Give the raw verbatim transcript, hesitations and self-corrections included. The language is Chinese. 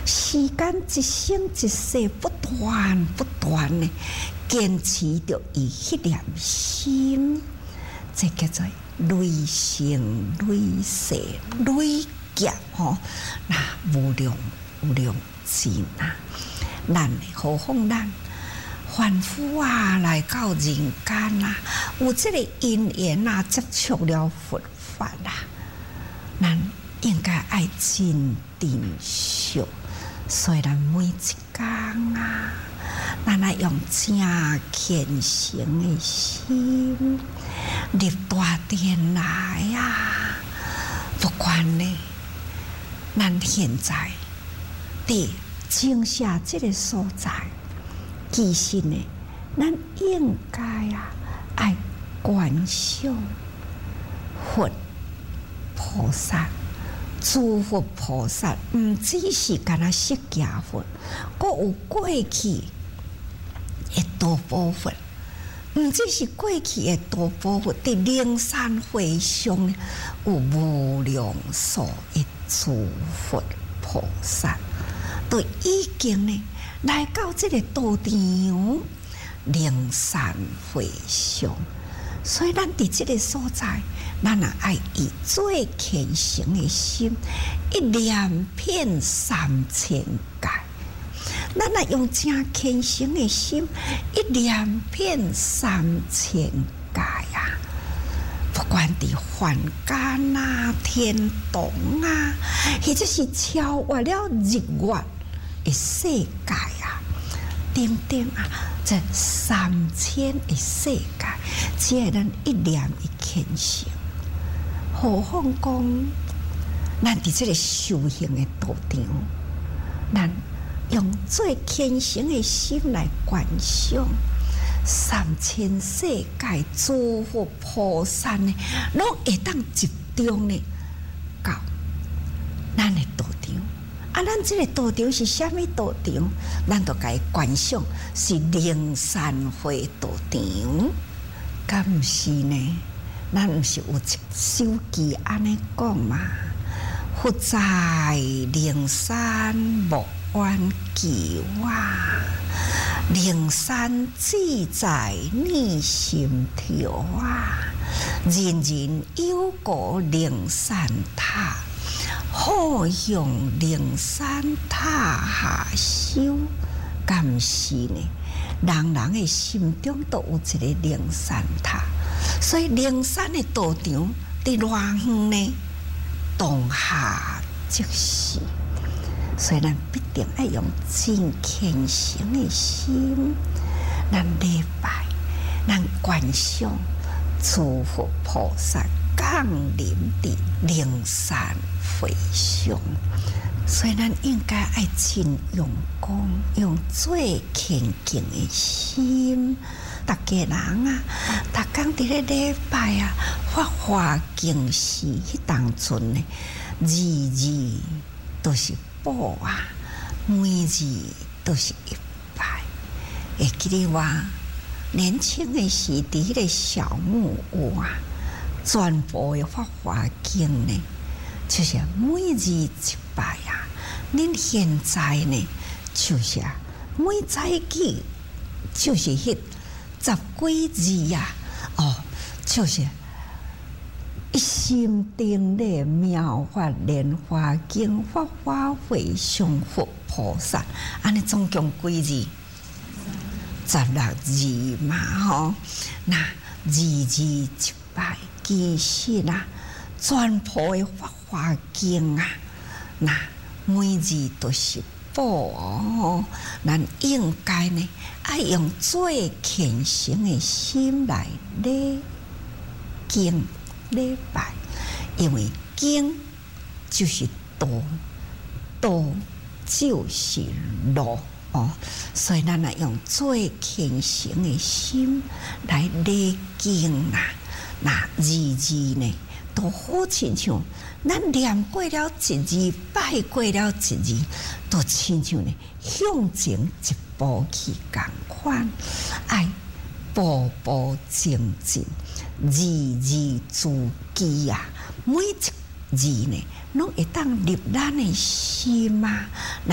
时间一生一世不断不断的坚持着伊迄粒心，这叫做累生累世累劫吼，那无量无量之难。咱何况咱凡夫啊，来到人间啊，有这个因缘啊，接触了佛法啦，咱应该爱真珍惜。所以咱每一天啊，咱来用正虔诚的心入大殿来啊！不管呢，咱现在伫种下这个所在，其实呢，咱应该啊爱观想佛菩萨。诸佛菩萨唔只是干那释迦佛，阁有过去的多宝佛，唔只是过去的多宝佛，伫灵山会上有无量数的诸佛菩萨，都已经呢来到这个道场灵山会上，所以咱伫这个所在。咱也爱以最虔诚的心，一念遍三千界。咱也用正虔诚的心，一念遍三千界啊！不管伫凡间啊、天堂啊，或者是超越了日月的世界啊，等等啊，这三千的世界，只要咱一念一虔诚。何况讲，咱伫这个修行的道场，咱用最虔诚的心来观想三千世界诸佛菩萨呢，拢会当集中呢到咱的道场。啊，咱这个道场是虾米道场？咱就该观想是灵山会道场，敢毋是呢？咱毋是有一首记安尼讲嘛？佛在灵山莫怨求啊，灵山只在你心头啊。人人有个灵山塔，好用灵山塔下修。敢毋是呢？人人的心中都有一个灵山塔。所以灵山的道场伫偌远呢，当下即是。所以咱必定要用真虔诚的心，咱礼拜，咱观想诸佛菩萨降临伫灵山会上。所以咱应该爱真用功，用最虔敬的心。大家人啊，逐工伫咧礼拜啊，发华经寺迄当阵呢，字字都是宝啊，每字都是一拜。会记得话，年轻的时伫迄个小木屋啊，全部的发华经呢，就是每字一拜啊。恁现在呢，就是啊，每早起就是迄。十几字呀、啊，哦，就是一心定力妙法莲华经法华会上佛菩萨，安尼总共几字？十六字嘛，吼，那字字一拜，其实啊，全部的法华经啊，那每字都是。哦，咱应该呢，爱用最虔诚的心来礼敬礼拜，因为敬就是道，道就是路哦，所以咱来用最虔诚的心来礼敬啊，那字字呢，都好亲像。咱念过了一字，拜过了一字，都亲像呢向前一步去共款，爱步步前进，字字珠玑啊，每一字呢，拢会当入咱的心啊。